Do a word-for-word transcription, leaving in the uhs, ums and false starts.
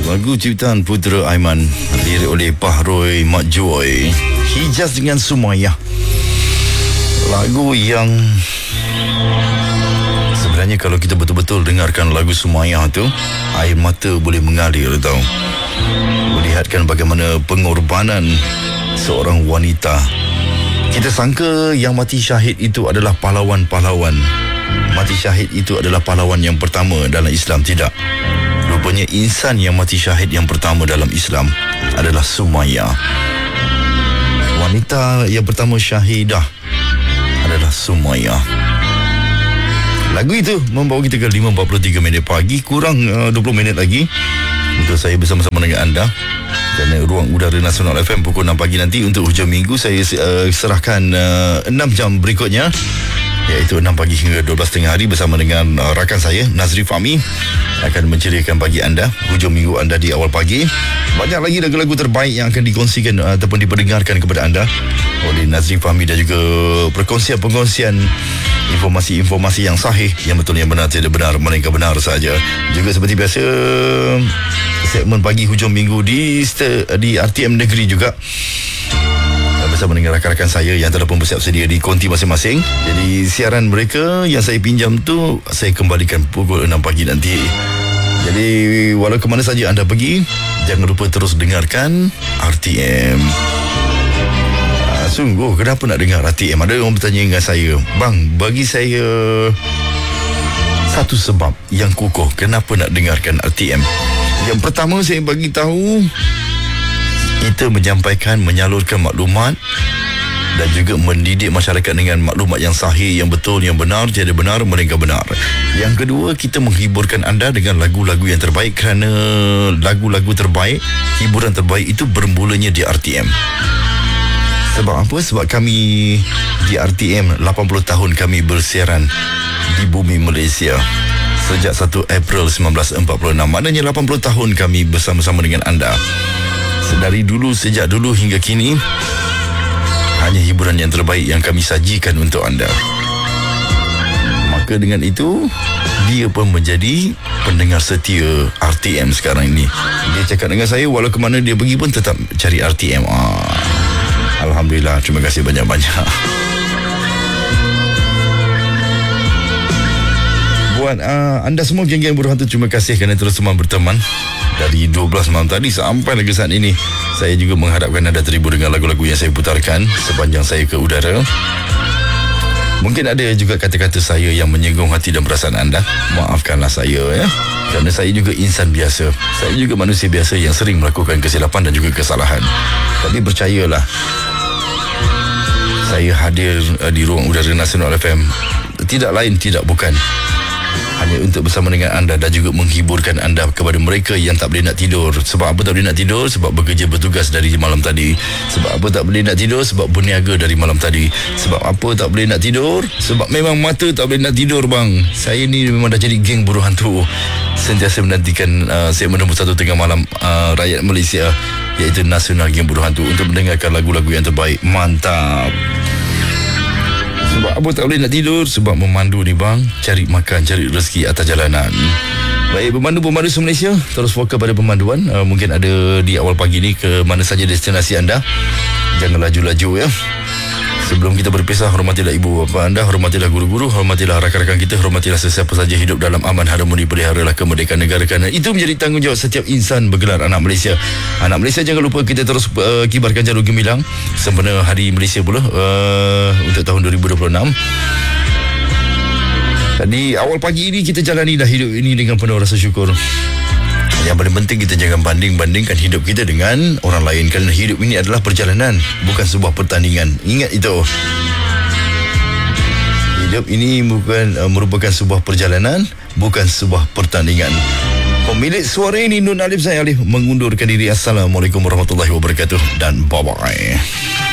Lagu ciptaan Putera Aiman, lirik oleh Pahroy Mak Joy, Hijaz dengan Sumaiyah. Lagu yang sebenarnya kalau kita betul-betul dengarkan lagu Sumaiyah tu, air mata boleh mengalir tau. Melihatkan bagaimana pengorbanan seorang wanita. Kita sangka yang mati syahid itu adalah pahlawan-pahlawan. Mati syahid itu adalah pahlawan yang pertama dalam Islam. Tidak. Rupanya insan yang mati syahid yang pertama dalam Islam adalah Sumaiyah. Wanita yang pertama syahidah adalah Sumaiyah. Lagu itu membawa kita ke lima empat puluh tiga minit pagi, kurang uh, dua puluh minit lagi untuk saya bersama-sama dengan anda. Kerana Ruang Udara Nasional F M pukul enam pagi nanti untuk hujung minggu saya uh, serahkan uh, enam jam berikutnya, iaitu enam pagi hingga dua belas tengah hari bersama dengan uh, rakan saya Nazri Fahmi akan menceriakan bagi anda hujung minggu anda di awal pagi. Banyak lagi lagu-lagu terbaik yang akan dikongsikan uh, ataupun diperdengarkan kepada anda oleh Nazri Fahmi dan juga perkongsian-perkongsian informasi-informasi yang sahih, yang betul, yang benar, tidak benar, melainkan benar saja. Juga seperti biasa segmen pagi hujung minggu di di R T M Negeri juga bersama dengan rakan-rakan saya yang telah pun bersiap sedia di konti masing-masing. Jadi siaran mereka yang saya pinjam tu saya kembalikan pukul enam pagi nanti. Jadi walau ke mana saja anda pergi, jangan lupa terus dengarkan R T M. Ah, sungguh kenapa nak dengar R T M? Ada orang bertanya dengan saya, bang, bagi saya satu sebab yang kukuh kenapa nak dengarkan R T M. Yang pertama, saya bagi tahu, kita menyampaikan, menyalurkan maklumat dan juga mendidik masyarakat dengan maklumat yang sahih, yang betul, yang benar, tiada benar, melainkan benar. Yang kedua, kita menghiburkan anda dengan lagu-lagu yang terbaik, kerana lagu-lagu terbaik, hiburan terbaik itu bermulanya di R T M. Sebab apa? Sebab kami di R T M lapan puluh tahun kami bersiaran di bumi Malaysia. Sejak satu April seribu sembilan ratus empat puluh enam. Maknanya lapan puluh tahun kami bersama-sama dengan anda. Dari dulu, sejak dulu hingga kini, hanya hiburan yang terbaik yang kami sajikan untuk anda. Maka dengan itu, dia pun menjadi pendengar setia R T M sekarang ini. Dia cakap dengan saya, walau ke mana dia pergi pun tetap cari R T M. ah, Alhamdulillah, terima kasih banyak-banyak. Buat uh, anda semua geng-geng buruh hantu, terima kasih kerana terus semua berteman dari dua belas malam tadi sampai lagi saat ini. Saya juga mengharapkan anda terhibur dengan lagu-lagu yang saya putarkan sepanjang saya ke udara. Mungkin ada juga kata-kata saya yang menyinggung hati dan perasaan anda. Maafkanlah saya, ya, kerana saya juga insan biasa. Saya juga manusia biasa yang sering melakukan kesilapan dan juga kesalahan. Tapi percayalah, saya hadir uh, di Ruang Udara Nasional F M tidak lain, tidak bukan, hanya untuk bersama dengan anda dan juga menghiburkan anda kepada mereka yang tak boleh nak tidur. Sebab apa tak boleh nak tidur? Sebab bekerja bertugas dari malam tadi. Sebab apa tak boleh nak tidur? Sebab berniaga dari malam tadi. Sebab apa tak boleh nak tidur? Sebab memang mata tak boleh nak tidur, bang. Saya ni memang dah jadi geng buruh hantu, sentiasa menantikan uh, segmen nombor satu tengah malam uh, rakyat Malaysia, iaitu Nasional Geng Buruh Hantu, untuk mendengarkan lagu-lagu yang terbaik. Mantap. Sebab apa tak boleh nak tidur? Sebab memandu ni, bang, cari makan, cari rezeki atas jalanan. Baik, pemandu-pemandu se-Malaysia, terus fokus pada pemanduan. uh, Mungkin ada di awal pagi ni ke mana saja destinasi anda. Jangan laju-laju, ya. Sebelum kita berpisah, hormatilah ibu bapa anda, hormatilah guru-guru, hormatilah rakan-rakan kita, hormatilah sesiapa saja hidup dalam aman, harmoni, peliharalah kemerdekaan negara, kerana itu menjadi tanggungjawab setiap insan bergelar anak Malaysia. Anak Malaysia, jangan lupa kita terus uh, kibarkan jarum gemilang sempena Hari Malaysia pula uh, untuk tahun dua ribu dua puluh enam. Di awal pagi ini kita jalanilah hidup ini dengan penuh rasa syukur. Yang paling penting, kita jangan banding-bandingkan hidup kita dengan orang lain, kerana hidup ini adalah perjalanan, bukan sebuah pertandingan. Ingat itu. Hidup ini bukan uh, merupakan sebuah perjalanan, bukan sebuah pertandingan. Pemilik suara ini Nun Alif, saya Alif, mengundurkan diri. Assalamualaikum warahmatullahi wabarakatuh dan bye-bye.